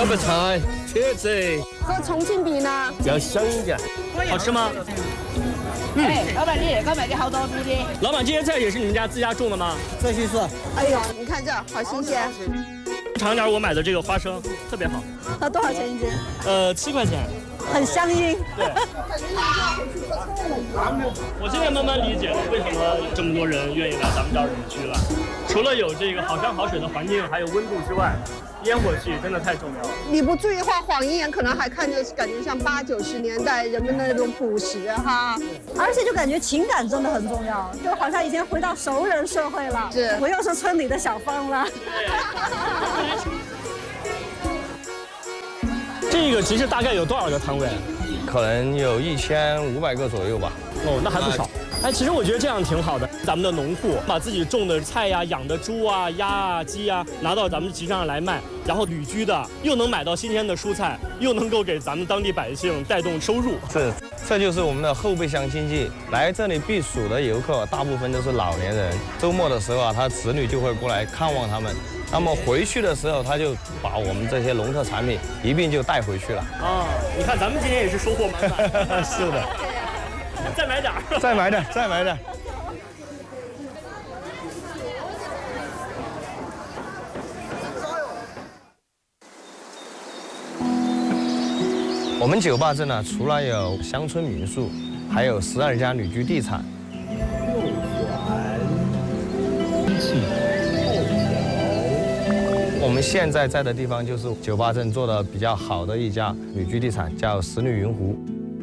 个菜，茄子和重庆比呢？ 要香一点。 好吃吗？ 老板，你刚买的好多猪的。 老板，这些菜也是你们家自家种的吗？ 这些是。 哎呦，你看这好新鲜。 尝点我买的这个花生，特别好。 那多少钱一斤 ？7块钱。 很香烟。 对。我现在慢慢理解了为什么这么多人愿意来咱们这儿旅居了。除了有这个好山好水的环境，还有温度之外，烟火气真的太重要了。 你不注意的话，晃一眼可能还看着感觉像80、90年代人们的那种朴实哈。 而且就感觉情感真的很重要，就好像以前回到熟人社会了， 是， 我又是村里的小芳了。 这个集市大概有多少个摊位？ 可能有1500个左右吧。 哦，那还不少。哎，其实我觉得这样挺好的。咱们的农户把自己种的菜呀、养的猪啊、鸭啊、鸡啊拿到咱们集市上来卖，然后旅居的又能买到新鲜的蔬菜，又能够给咱们当地百姓带动收入。 这就是我们的后备箱经济。来这里避暑的游客大部分都是老年人，周末的时候啊，他子女就会过来看望他们。那么回去的时候，他就把我们这些农特产品一并就带回去了。 啊，你看咱们今天也是收获满满。 是的。 再买点儿。 再买点，再买点。我们酒坝镇呢，除了有乡村民宿，还有12家旅居地产。我们现在在的地方就是酒坝镇做的比较好的一家旅居地产，叫十里云湖。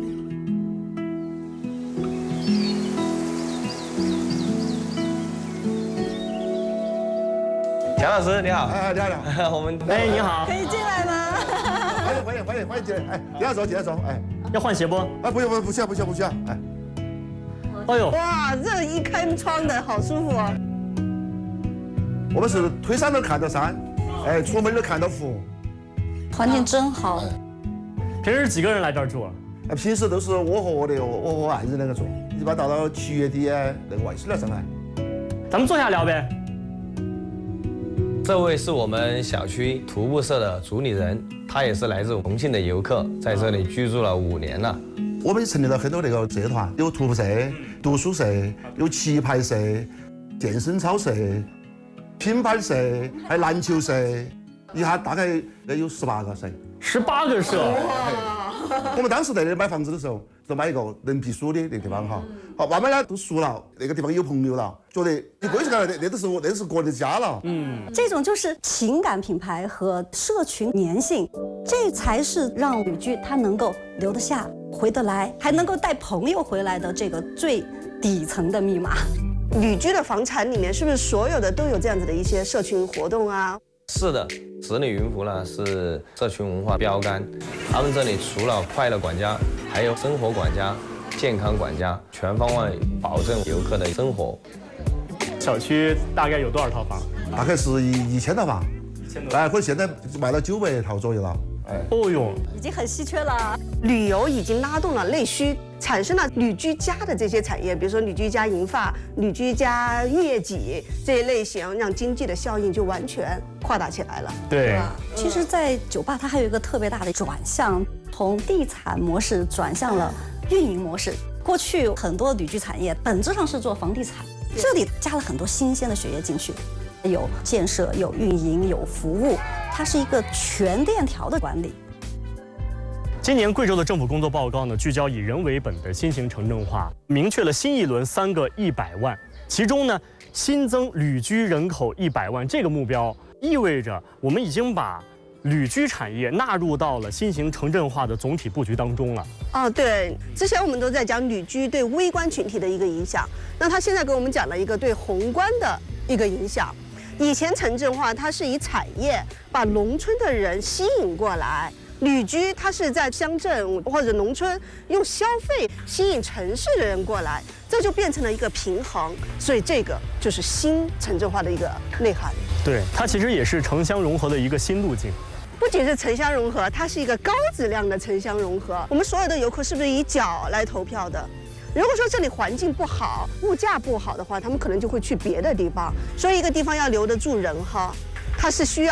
蒋老师你好， 你好， 我们你好， 可以进来吗？ 欢迎进来，进来坐， 要换鞋不？ 不用，不需要， 哎呦， 哇，这一开窗的好舒服哦。 我们是推山头看到山，出门就看到湖， 环境真好。 平时几个人来这儿住啊？ 平时都是我和爱人2个住，一般到了7月底那个外甥来上来。 咱们坐下聊呗。 这位是我们小区徒步社的主理人，他也是来自重庆的游客，在这里居住了5年了。 我们成立了很多那个社团，有徒步社、读书社、有棋牌社、健身操社、品牌社，还有篮球社，一下大概有18个社。 18个社。 我们当时在那里买房子的时候，就买一个能避暑的那地方哈。好，慢慢呢都熟了，那个地方有朋友了，觉得一归去看那都是个人的家了。 这种就是情感品牌和社群粘性，这才是让旅居他能够留得下、回得来，还能够带朋友回来的这个最底层的密码。 旅居的房产里面是不是所有的都有这样子的一些社群活动啊？ 是的，十里云湖呢是社群文化标杆，他们这里除了快乐管家，还有生活管家、健康管家，全方位保证游客的生活。 小区大概有多少套房？ 大概是1000套房，可能现在卖了900套左右了。 哦哟， 已经很稀缺了。 旅游已经拉动了内需，产生了旅居家的这些产业，比如说旅居家银发、旅居家月季这些类型，让经济的效应就完全扩大起来了。 对， 其实，在酒吧它还有一个特别大的转向，从地产模式转向了运营模式。过去很多旅居产业本质上是做房地产，这里加了很多新鲜的血液进去。有建设，有运营，有服务，它是一个全链条的管理。 今年贵州的政府工作报告呢，聚焦以人为本的新型城镇化，明确了新一轮3个100万，其中呢，新增旅居人口100万这个目标，意味着我们已经把旅居产业纳入到了新型城镇化的总体布局当中了。 对，之前我们都在讲旅居对微观群体的一个影响，那他现在给我们讲了一个对宏观的一个影响。以前城镇化它是以产业把农村的人吸引过来，旅居它是在乡镇或者农村用消费吸引城市的人过来，这就变成了一个平衡，所以这个就是新城镇化的一个内涵。 对，它其实也是城乡融合的一个新路径。 不仅是城乡融合，它是一个高质量的城乡融合。我们所有的游客是不是以脚来投票的？如果说这里环境不好，物价不好的话，他们可能就会去别的地方。所以一个地方要留得住人哈，它是需要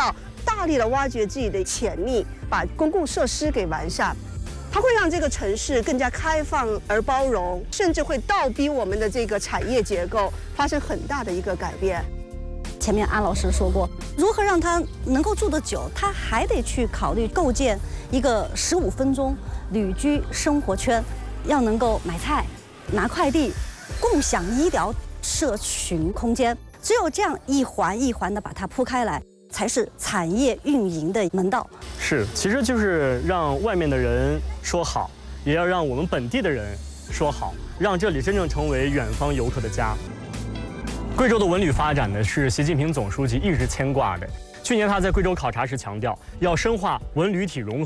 大力的挖掘自己的潜力，把公共设施给完善。它会让这个城市更加开放而包容，甚至会倒逼我们的这个产业结构发生很大的一个改变。 前面安老师说过，如何让它能够住得久，他还得去考虑构建一个15分钟旅居生活圈，要能够买菜、拿快递、共享医疗社群空间。只有这样一环一环的把它铺开来，才是产业运营的门道。 是，其实就是让外面的人说好，也要让我们本地的人说好，让这里真正成为远方游客的家。贵州的文旅发展呢，是习近平总书记一直牵挂的。去年他在贵州考察时强调，要深化文旅体融合。